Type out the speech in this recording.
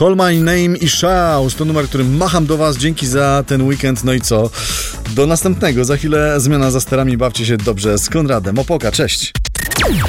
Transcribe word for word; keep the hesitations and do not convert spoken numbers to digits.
Call My Name i Shout to numer, którym macham do was. Dzięki za ten weekend. No i co? Do następnego. Za chwilę zmiana za sterami. Bawcie się dobrze z Konradem. Opoka, cześć.